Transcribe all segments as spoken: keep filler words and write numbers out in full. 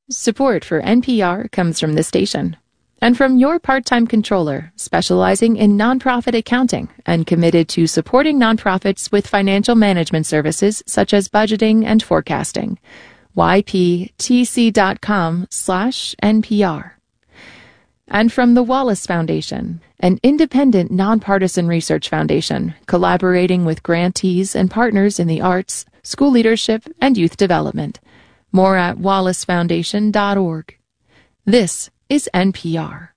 Support for N P R comes from this station and from your part-time controller specializing in nonprofit accounting and committed to supporting nonprofits with financial management services such as budgeting and forecasting. Y P T C dot com slash N P R. And from the Wallace Foundation, an independent nonpartisan research foundation collaborating with grantees and partners in the arts, school leadership, and youth development. More at wallace foundation dot org. This is N P R.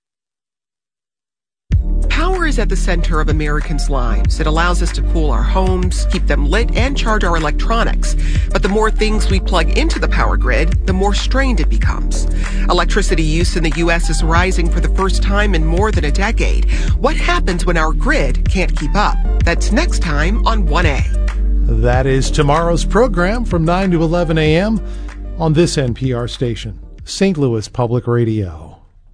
Power is at the center of Americans' lives. It allows us to cool our homes, keep them lit, and charge our electronics. But the more things we plug into the power grid, the more strained it becomes. Electricity use in the U S is rising for the first time in more than a decade. What happens when our grid can't keep up? That's next time on one A. That is tomorrow's program from nine to eleven a.m. on this N P R station, Saint Louis Public Radio.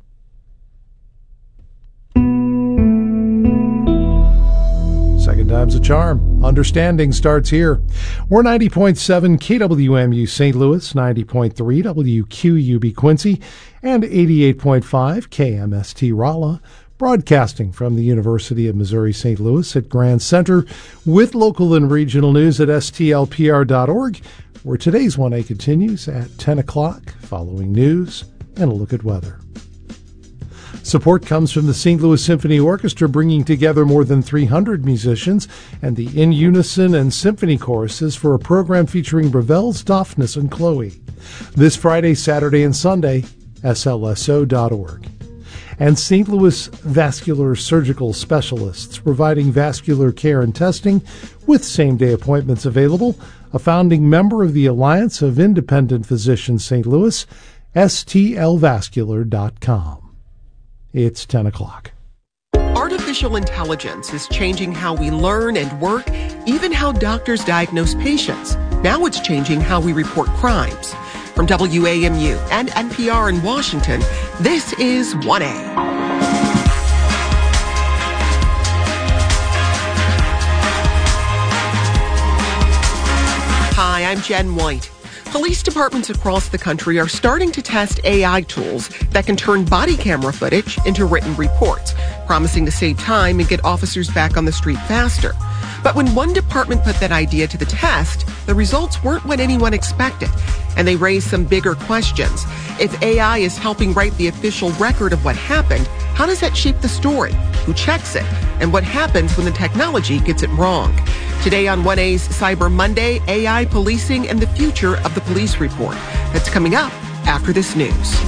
Second time's a charm. Understanding starts here. We're ninety point seven K W M U Saint Louis, ninety point three W Q U B Quincy, and eighty-eight point five K M S T Rolla, broadcasting from the University of Missouri-Saint Louis at Grand Center with local and regional news at S T L P R dot org, where today's one A continues at ten o'clock, following news and a look at weather. Support comes from the Saint Louis Symphony Orchestra, bringing together more than three hundred musicians and the In Unison and Symphony choruses for a program featuring Bravels, Daphnis, and Chloe. This Friday, Saturday, and Sunday, S L S O dot org. And Saint Louis Vascular Surgical Specialists, providing vascular care and testing with same-day appointments available. A founding member of the Alliance of Independent Physicians Saint Louis, S T L vascular dot com. It's ten o'clock. Artificial intelligence is changing how we learn and work, even how doctors diagnose patients. Now it's changing how we report crimes. From W A M U and N P R in Washington, this is one A. Hi, I'm Jen White. Police departments across the country are starting to test A I tools that can turn body camera footage into written reports, promising to save time and get officers back on the street faster. But when one department put that idea to the test, the results weren't what anyone expected, and they raised some bigger questions. If A I is helping write the official record of what happened, how does that shape the story? Who checks it? And what happens when the technology gets it wrong? Today on one A's Cyber Monday, A I policing and the future of the police report. That's coming up after this news.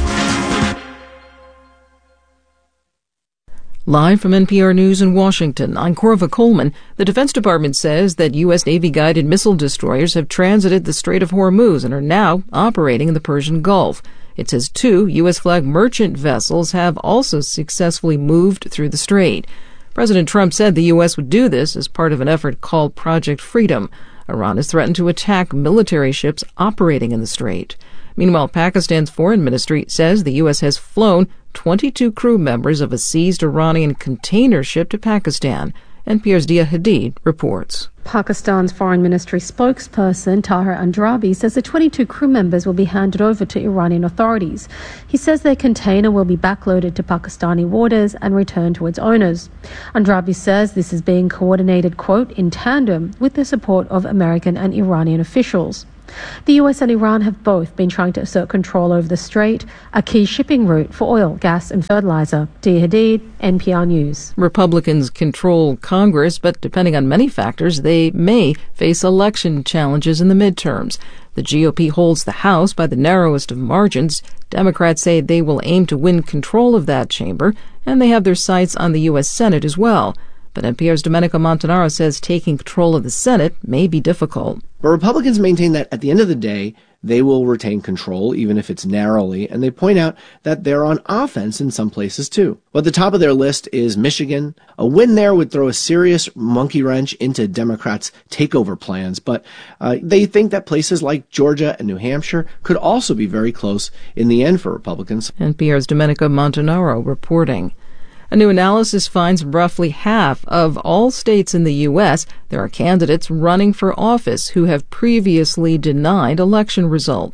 Live from N P R News in Washington, I'm Corva Coleman. The Defense Department says that U S Navy-guided missile destroyers have transited the Strait of Hormuz and are now operating in the Persian Gulf. It says two U S flag merchant vessels have also successfully moved through the strait. President Trump said the U S would do this as part of an effort called Project Freedom. Iran has threatened to attack military ships operating in the strait. Meanwhile, Pakistan's foreign ministry says the U S has flown twenty-two crew members of a seized Iranian container ship to Pakistan. N P R's Dia Hadid reports. Pakistan's foreign ministry spokesperson Tahir Andrabi says the twenty-two crew members will be handed over to Iranian authorities. He says their container will be backloaded to Pakistani waters and returned to its owners. Andrabi says this is being coordinated, quote, in tandem with the support of American and Iranian officials. The U S and Iran have both been trying to assert control over the strait, a key shipping route for oil, gas and fertilizer. Dia Hadid, N P R News. Republicans control Congress, but depending on many factors, they may face election challenges in the midterms. The G O P holds the House by the narrowest of margins. Democrats say they will aim to win control of that chamber, and they have their sights on the U S Senate as well. But N P R's Domenico Montanaro says taking control of the Senate may be difficult. But Republicans maintain that at the end of the day, they will retain control, even if it's narrowly, and they point out that they're on offense in some places too. But at the top of their list is Michigan. A win there would throw a serious monkey wrench into Democrats' takeover plans, but uh, they think that places like Georgia and New Hampshire could also be very close in the end for Republicans. N P R's Domenico Montanaro reporting. A new analysis finds roughly half of all states in the U S there are candidates running for office who have previously denied election results.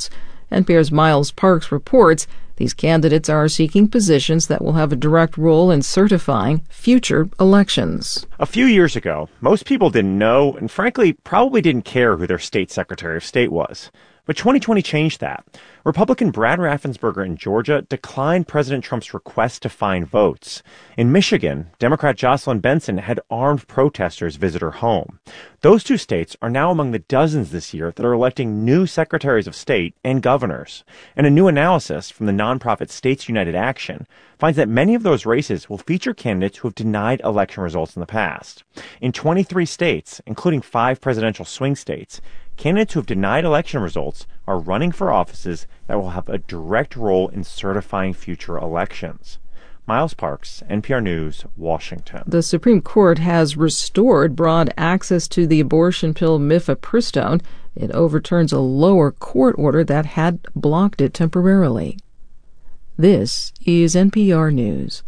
N P R's Miles Parks reports these candidates are seeking positions that will have a direct role in certifying future elections. A few years ago, most people didn't know and frankly probably didn't care who their state secretary of state was. But twenty twenty changed that. Republican Brad Raffensperger in Georgia declined President Trump's request to find votes. In Michigan, Democrat Jocelyn Benson had armed protesters visit her home. Those two states are now among the dozens this year that are electing new secretaries of state and governors. And a new analysis from the nonprofit States United Action finds that many of those races will feature candidates who have denied election results in the past. In twenty-three states, including five presidential swing states, candidates who have denied election results are running for offices that will have a direct role in certifying future elections. Miles Parks, N P R News, Washington. The Supreme Court has restored broad access to the abortion pill mifepristone. It overturns a lower court order that had blocked it temporarily. This is N P R News.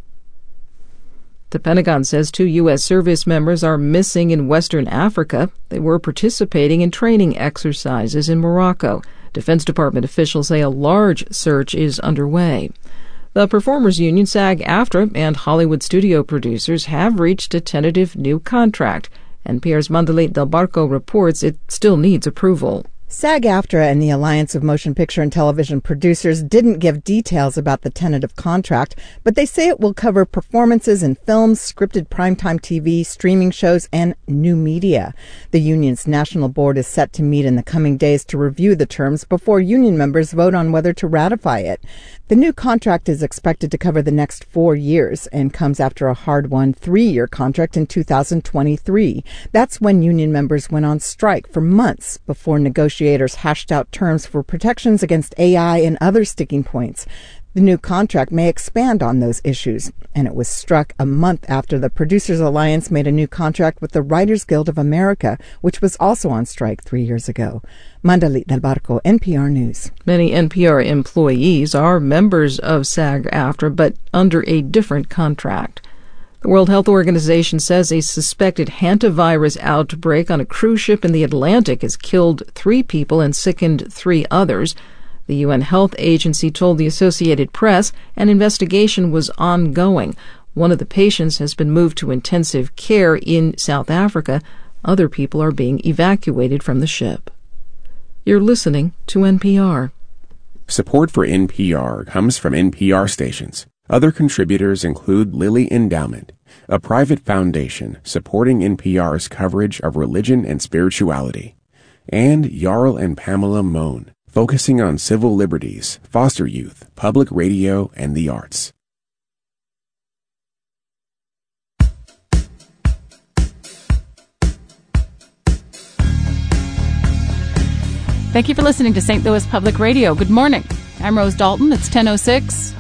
The Pentagon says two U S service members are missing in Western Africa. They were participating in training exercises in Morocco. Defense Department officials say a large search is underway. The Performers Union, SAG-AFTRA, and Hollywood studio producers have reached a tentative new contract. N P R's Mandalit Del Barco reports it still needs approval. SAG-AFTRA and the Alliance of Motion Picture and Television Producers didn't give details about the tentative contract, but they say it will cover performances in films, scripted primetime T V, streaming shows, and new media. The union's national board is set to meet in the coming days to review the terms before union members vote on whether to ratify it. The new contract is expected to cover the next four years and comes after a hard-won three-year contract in two thousand twenty-three. That's when union members went on strike for months before negotiations Negotiators hashed out terms for protections against A I and other sticking points. The new contract may expand on those issues, and it was struck a month after the Producers Alliance made a new contract with the Writers Guild of America, which was also on strike three years ago. Mandalit Del Barco, N P R News. Many N P R employees are members of SAG-AFTRA, but under a different contract. The World Health Organization says a suspected hantavirus outbreak on a cruise ship in the Atlantic has killed three people and sickened three others. The U N Health Agency told the Associated Press an investigation was ongoing. One of the patients has been moved to intensive care in South Africa. Other people are being evacuated from the ship. You're listening to N P R. Support for N P R comes from N P R stations. Other contributors include Lilly Endowment, a private foundation supporting N P R's coverage of religion and spirituality, and Jarl and Pamela Mohn, focusing on civil liberties, foster youth, public radio, and the arts. Thank you for listening to Saint Louis Public Radio. Good morning. I'm Rose Dalton. It's ten oh six.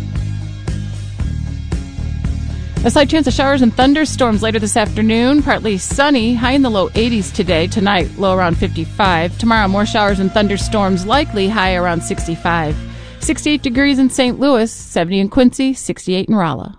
A slight chance of showers and thunderstorms later this afternoon. Partly sunny, high in the low eighties today. Tonight, low around fifty-five. Tomorrow, more showers and thunderstorms, likely high around sixty-five. sixty-eight degrees in Saint Louis, seventy in Quincy, sixty-eight in Rolla.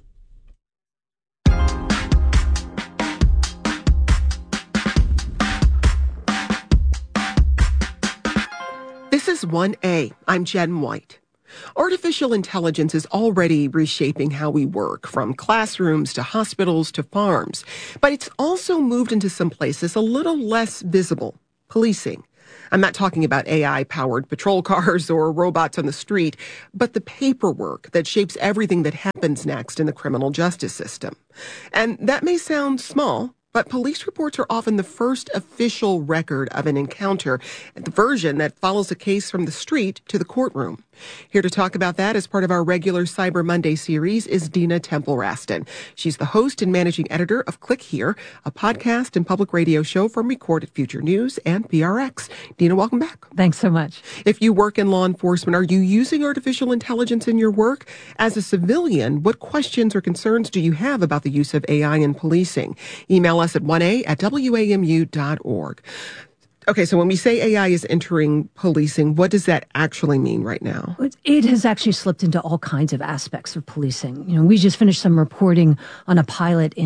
This is one A. I'm Jen White. Artificial intelligence is already reshaping how we work, from classrooms to hospitals to farms. But it's also moved into some places a little less visible. Policing. I'm not talking about A I-powered patrol cars or robots on the street, but the paperwork that shapes everything that happens next in the criminal justice system. And that may sound small, but police reports are often the first official record of an encounter, the version that follows a case from the street to the courtroom. Here to talk about that as part of our regular Cyber Monday series is Dina Temple-Raston. She's the host and managing editor of Click Here, a podcast and public radio show from Recorded Future News and P R X. Dina, welcome back. Thanks so much. If you work in law enforcement, are you using artificial intelligence in your work? As a civilian, what questions or concerns do you have about the use of A I in policing? Email us at one a at w a m u dot org. Okay, so when we say A I is entering policing, what does that actually mean right now? It has actually slipped into all kinds of aspects of policing. You know, we just finished some reporting on a pilot in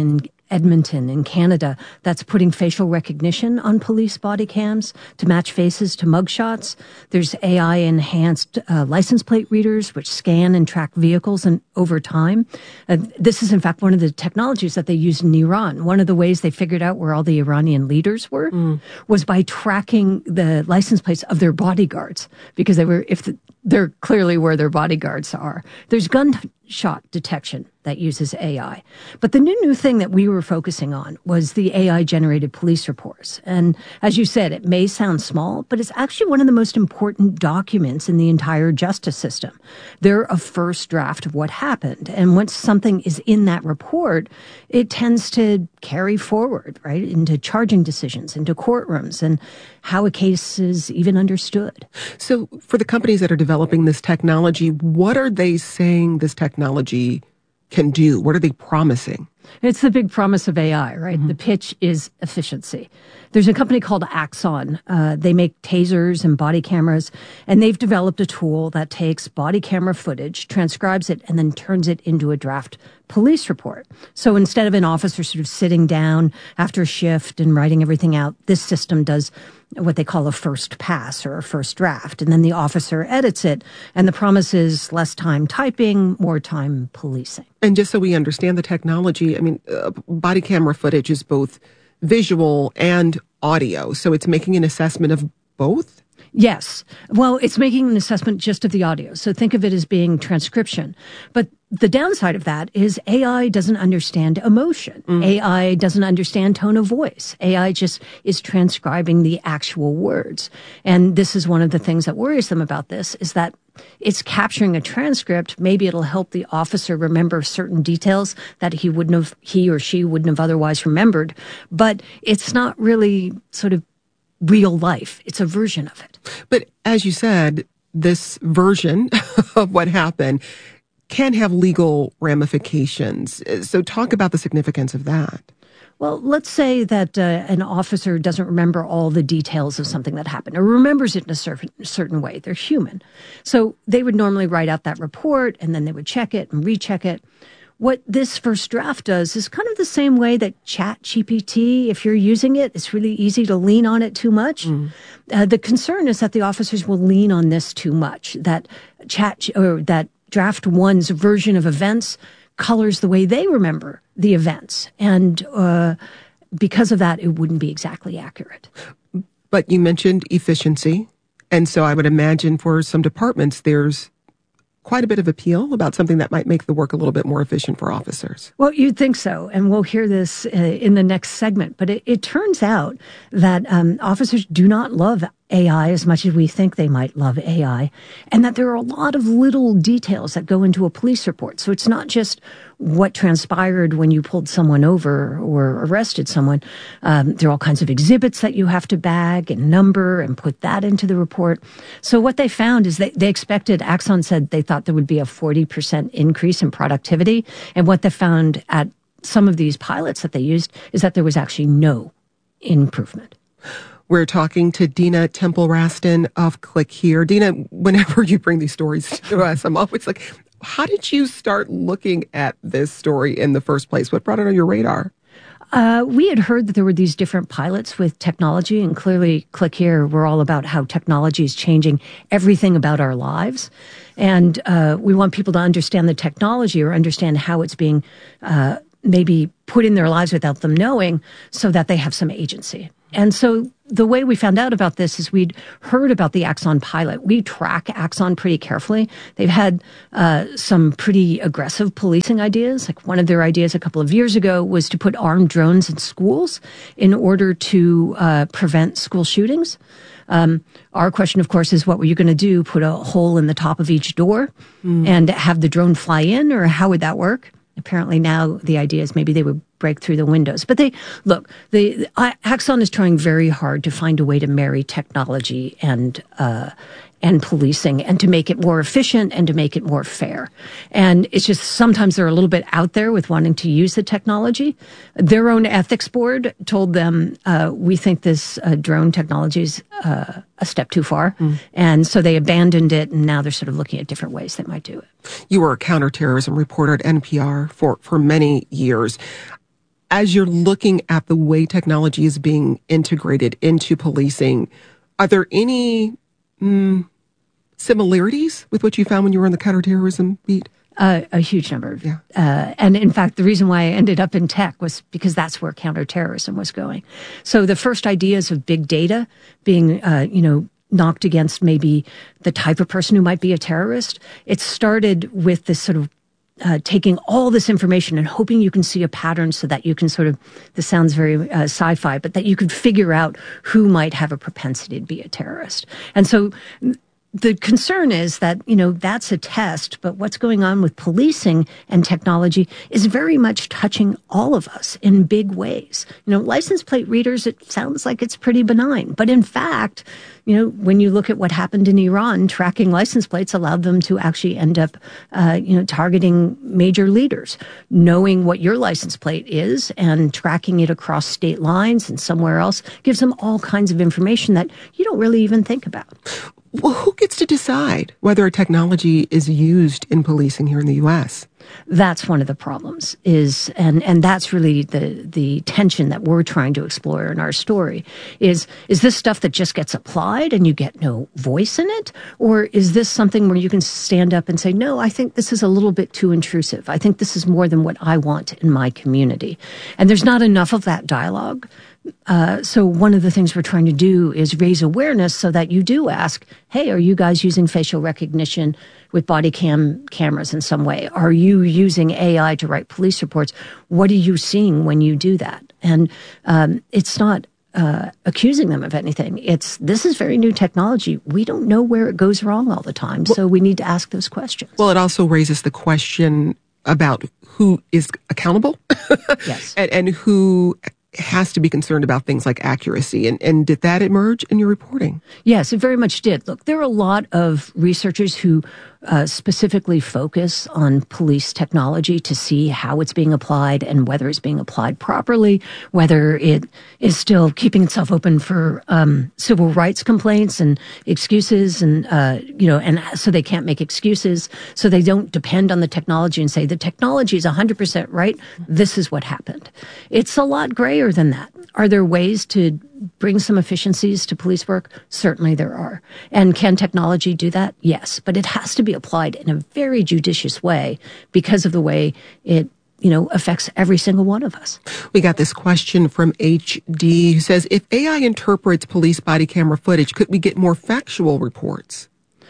Edmonton in Canada that's putting facial recognition on police body cams to match faces to mugshots. There's A I-enhanced uh, license plate readers which scan and track vehicles and over time. Uh, this is, in fact, one of the technologies that they used in Iran. One of the ways they figured out where all the Iranian leaders were mm. was by tracking the license plates of their bodyguards, because they were, if the, they're clearly where their bodyguards are. There's gunshot detection that uses A I. But the new new thing that we were focusing on was the A I-generated police reports. And as you said, it may sound small, but it's actually one of the most important documents in the entire justice system. They're a first draft of what happened. And once something is in that report, it tends to carry forward, right, into charging decisions, into courtrooms, and how a case is even understood. So for the companies that are developing this technology, what are they saying this technology can do? What are they promising? It's the big promise of A I, right? Mm-hmm. The pitch is efficiency. There's a company called Axon. Uh, they make tasers and body cameras, and they've developed a tool that takes body camera footage, transcribes it, and then turns it into a draft police report. So instead of an officer sort of sitting down after a shift and writing everything out, this system does what they call a first pass or a first draft. And then the officer edits it. And the promise is less time typing, more time policing. And just so we understand the technology, I mean, uh, body camera footage is both visual and audio. So it's making an assessment of both? Yes. Well, it's making an assessment just of the audio. So think of it as being transcription. But the downside of that is A I doesn't understand emotion. Mm. A I doesn't understand tone of voice. A I just is transcribing the actual words. And this is one of the things that worries them about this, is that it's capturing a transcript. Maybe it'll help the officer remember certain details that he wouldn't have, he or she wouldn't have otherwise remembered. But it's not really sort of real life. It's a version of it. But as you said, this version of what happened can have legal ramifications. So talk about the significance of that. Well, let's say that uh, an officer doesn't remember all the details of something that happened, or remembers it in a certain, certain way. They're human. So they would normally write out that report, and then they would check it and recheck it. What this first draft does is kind of the same way that Chat G P T, if you're using it, it's really easy to lean on it too much. Mm. Uh, the concern is that the officers will lean on this too much, that Chat or that Draft One's version of events colors the way they remember the events. And uh, because of that, it wouldn't be exactly accurate. But you mentioned efficiency. And so I would imagine for some departments, there's quite a bit of appeal about something that might make the work a little bit more efficient for officers. Well, you'd think so, and we'll hear this uh, in the next segment. But it, it turns out that um, officers do not love A I as much as we think they might love A I, and that there are a lot of little details that go into a police report. So it's not just what transpired when you pulled someone over or arrested someone. Um, there are all kinds of exhibits that you have to bag and number and put that into the report. So what they found is they, they expected, Axon said they thought there would be a forty percent increase in productivity. And what they found at some of these pilots that they used is that there was actually no improvement. We're talking to Dina Temple-Raston of Click Here. Dina, whenever you bring these stories to us, I'm always like, how did you start looking at this story in the first place? What brought it on your radar? Uh, we had heard that there were these different pilots with technology, and clearly Click Here, we're all about how technology is changing everything about our lives. And uh, we want people to understand the technology or understand how it's being uh, maybe put in their lives without them knowing, so that they have some agency. And so the way we found out about this is we'd heard about the Axon pilot. We track Axon pretty carefully. They've had uh, some pretty aggressive policing ideas. Like one of their ideas a couple of years ago was to put armed drones in schools in order to uh, prevent school shootings. Um, our question, of course, is what were you going to do? Put a hole in the top of each door mm. and have the drone fly in, or how would that work? Apparently now the idea is maybe they would break through the windows. But they, look, the, the Axon is trying very hard to find a way to marry technology and, uh, and policing, and to make it more efficient and to make it more fair. And it's just sometimes they're a little bit out there with wanting to use the technology. Their own ethics board told them, uh, we think this uh, drone technology is uh, a step too far. Mm. And so they abandoned it, and now they're sort of looking at different ways they might do it. You were a counterterrorism reporter at N P R for, for many years. as you're looking at the way technology is being integrated into policing, are there any mm, similarities with what you found when you were on the counterterrorism beat? Uh, a huge number. Yeah. Uh, and in fact, the reason why I ended up in tech was because that's where counterterrorism was going. So the first ideas of big data being, uh, you know, knocked against maybe the type of person who might be a terrorist, it started with this sort of Uh, taking all this information and hoping you can see a pattern so that you can sort of, this sounds very uh, sci-fi, but that you could figure out who might have a propensity to be a terrorist. And so the concern is that, you know, that's a test, but what's going on with policing and technology is very much touching all of us in big ways. You know, license plate readers, it sounds like it's pretty benign, but in fact, you know, when you look at what happened in Iran, tracking license plates allowed them to actually end up, uh, you know, targeting major leaders. Knowing what your license plate is and tracking it across state lines and somewhere else gives them all kinds of information that you don't really even think about. Well, who gets to decide whether a technology is used in policing here in the U S? That's one of the problems is, and, and that's really the, the tension that we're trying to explore in our story is, is this stuff that just gets applied and you get no voice in it? Or is this something where you can stand up and say, no, I think this is a little bit too intrusive. I think this is more than what I want in my community. And there's not enough of that dialogue. Uh, so one of the things we're trying to do is raise awareness so that you do ask, hey, are you guys using facial recognition with body cam cameras in some way? Are you using A I to write police reports? What are you seeing when you do that? And um, it's not uh, accusing them of anything. It's, this is very new technology. We don't know where it goes wrong all the time. Well, so we need to ask those questions. Well, it also raises the question about who is accountable. Yes. and, and who has to be concerned about things like accuracy. And, and did that emerge in your reporting? Yes, it very much did. Look, there are a lot of researchers who uh, specifically focus on police technology to see how it's being applied and whether it's being applied properly, whether it is still keeping itself open for um, civil rights complaints and excuses, and uh, you know, and so they can't make excuses, so they don't depend on the technology and say the technology is one hundred percent right. This is what happened. It's a lot grayer than that. Are there ways to bring some efficiencies to police work? Certainly there are. And can technology do that? Yes. But it has to be applied in a very judicious way because of the way it, you know, affects every single one of us. We got this question from H D who says, if A I interprets police body camera footage, could we get more factual reports?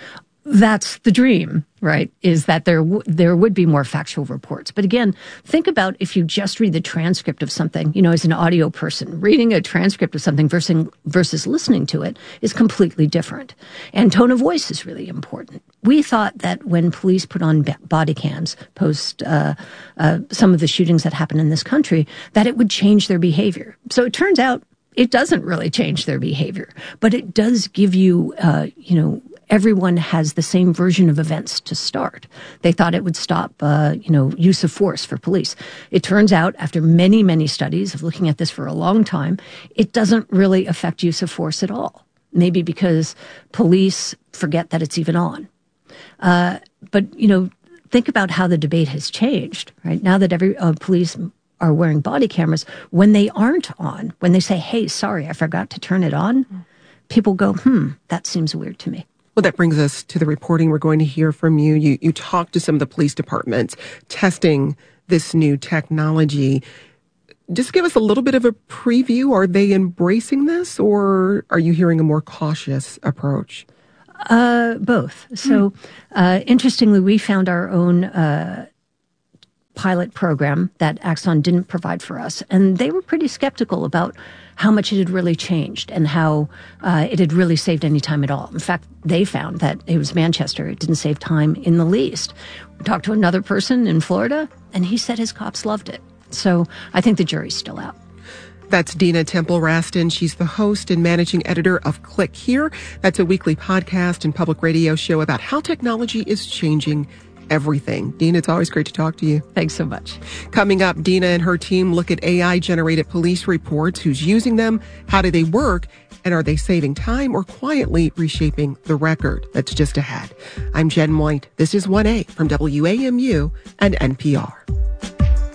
That's the dream, right? Is that there w- there would be more factual reports. But again, think about if you just read the transcript of something, you know, as an audio person, reading a transcript of something versus, versus listening to it is completely different. And tone of voice is really important. We thought that when police put on b- body cams post uh, uh, some of the shootings that happen in this country, that it would change their behavior. So it turns out it doesn't really change their behavior, but it does give you, uh, you know, everyone has the same version of events to start. They thought it would stop, uh, you know, use of force for police. It turns out, after many, many studies of looking at this for a long time, it doesn't really affect use of force at all. Maybe because police forget that it's even on. Uh, but, you know, think about how the debate has changed, right? Now that every uh, police are wearing body cameras, when they aren't on, when they say, hey, sorry, I forgot to turn it on, people go, hmm, that seems weird to me. Well, that brings us to the reporting we're going to hear from you. You you talked to some of the police departments testing this new technology. Just give us a little bit of a preview. Are they embracing this, or are you hearing a more cautious approach? Uh, both. So, uh, interestingly, we found our own uh, pilot program that Axon didn't provide for us, and they were pretty skeptical about how much it had really changed and how uh, it had really saved any time at all. In fact, they found that it was Manchester. It didn't save time in the least. We talked to another person in Florida, and he said his cops loved it. So I think the jury's still out. That's Dina Temple-Raston. She's the host and managing editor of Click Here. That's a weekly podcast and public radio show about how technology is changing everything. Dina, it's always great to talk to you. Thanks so much. Coming up, Dina and her team look at A I-generated police reports. Who's using them? How do they work? And are they saving time or quietly reshaping the record? That's just ahead. I'm Jen White. This is one A from W A M U and N P R.